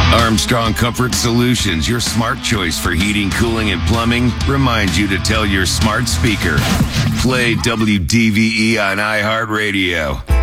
Armstrong Comfort Solutions, your smart choice for heating, cooling, and plumbing, reminds you to tell your smart speaker. Play WDVE on iHeartRadio.